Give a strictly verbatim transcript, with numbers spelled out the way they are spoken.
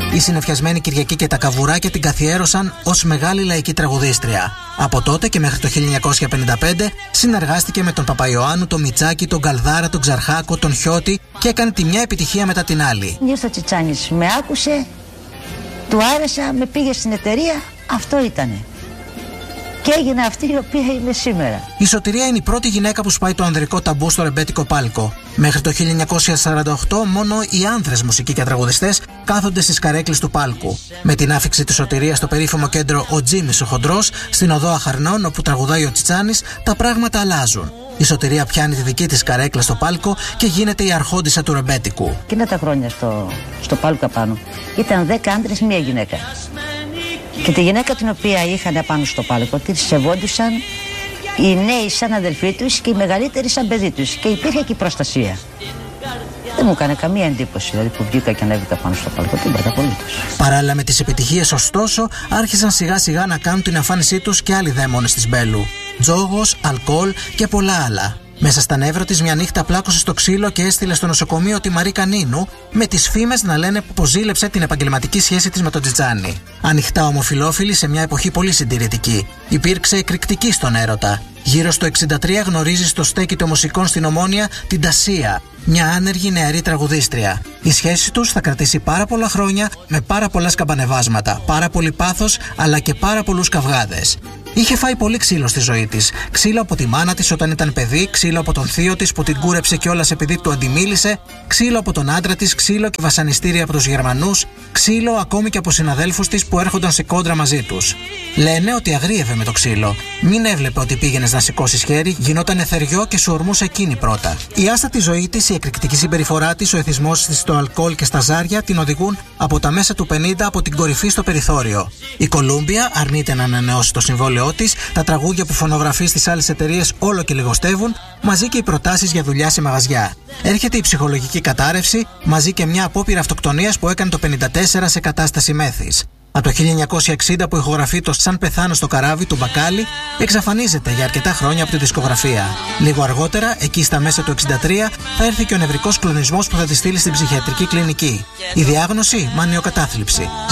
Η συννεφιασμένη Κυριακή και τα Καβουράκια την καθιέρωσαν ως μεγάλη λαϊκή τραγουδίστρια. Από τότε και μέχρι το χίλια εννιακόσια πενήντα πέντε συνεργάστηκε με τον Παπαϊωάννου, τον Μιτσάκη, τον Καλδάρα, τον Ξαρχάκο, τον Χιώτη και έκανε τη μια επιτυχία μετά την άλλη. Ήρθε ο Τσιτσάνης, με άκουσε, του άρεσα, με πήγε στην εταιρεία, αυτό ήτανε. Και έγινε αυτή η οποία είμαι σήμερα. Η Σωτηρία είναι η πρώτη γυναίκα που σπάει το ανδρικό ταμπού στο ρεμπέτικο πάλκο. Μέχρι το χίλια εννιακόσια σαράντα οκτώ μόνο οι άνδρες μουσικοί και τραγουδιστές κάθονται στις καρέκλες του πάλκου. Με την άφιξη της Σωτηρίας στο περίφημο κέντρο Ο Τζίμις ο Χοντρός, στην οδό Αχαρνών, όπου τραγουδάει ο Τσιτσάνης, τα πράγματα αλλάζουν. Η Σωτηρία πιάνει τη δική της καρέκλα στο πάλκο και γίνεται η αρχόντισσα του ρεμπέτικου. Εκείνα τα χρόνια στο, στο πάλκο απάνω ήταν δέκα άντρες, μία γυναίκα. Και τη γυναίκα την οποία είχαν απάνω στο πάλκο τη σεβόντουσαν οι νέοι σαν αδελφοί τους και οι μεγαλύτεροι σαν παιδί τους. Και υπήρχε και η προστασία. Δεν μου έκανε καμία εντύπωση δηλαδή που βγήκα και ανέβηκα πάνω στο πάλκο. Τίποτα απολύτως. Παράλληλα με τις επιτυχίες, ωστόσο, άρχισαν σιγά σιγά να κάνουν την εμφάνισή τους και άλλοι δαίμονες της Μπέλου. Τζόγος, αλκοόλ και πολλά άλλα. Μέσα στα νεύρα της μια νύχτα πλάκωσε στο ξύλο και έστειλε στο νοσοκομείο τη Μαρή Κανίνου, με τις φήμες να λένε πως ζήλεψε την επαγγελματική σχέση της με τον Τσιτσάνη. Ανοιχτά ομοφυλόφιλη σε μια εποχή πολύ συντηρητική. Υπήρξε εκρηκτική στον έρωτα. Γύρω στο εξήντα τρία γνωρίζει στο στέκι των μουσικών στην Ομόνια την Τασία, μια άνεργη νεαρή τραγουδίστρια. Η σχέση τους θα κρατήσει πάρα πολλά χρόνια, με πάρα πολλά σκαμπανεβάσματα, πάρα πολύ πάθος αλλά και πάρα πολλούς καυγάδες. Είχε φάει πολύ ξύλο στη ζωή της. Ξύλο από τη μάνα της όταν ήταν παιδί, ξύλο από τον θείο της που την κούρεψε κιόλας επειδή του αντιμίλησε, ξύλο από τον άντρα της, ξύλο και βασανιστήρια από τους Γερμανούς, ξύλο ακόμη και από συναδέλφους της που έρχονταν σε κόντρα μαζί τους. Λένε ότι αγρίευε με το ξύλο. Μην έβλεπε ότι πήγαινες να σηκώσεις χέρι, γινόταν εθεριό και σου ορμούσε εκείνη πρώτα. Η άστατη ζωή της, η εκρηκτική συμπεριφορά της, ο εθισμός της στο αλκοόλ και στα ζάρια την οδηγούν από τα μέσα του πενήντα από την κορυφή στο περιθώριο. Η Κολούμπια αρνείται να ανανεώσει το συμβόλαιό της, τα τραγούδια που φωνογραφεί στις άλλες εταιρείες όλο και λιγοστεύουν, μαζί και οι προτάσεις για δουλειά σε μαγαζιά. Έρχεται η ψυχολογική κατάρρευση, μαζί και μια απόπειρα αυτοκτονίας που έκανε το πενήντα τέσσερα σε κατάσταση μέθης. Από το χίλια εννιακόσια εξήντα που ηχογραφεί το «Σαν πεθάνω στο καράβι» του Μπακάλι, εξαφανίζεται για αρκετά χρόνια από τη δισκογραφία. Λίγο αργότερα, εκεί στα μέσα του εξήντα τρία, θα έρθει και ο νευρικός κλονισμός που θα τη στείλει στην ψυχιατρική κλινική. Η διάγνωση, μανιοκατάθλιψη.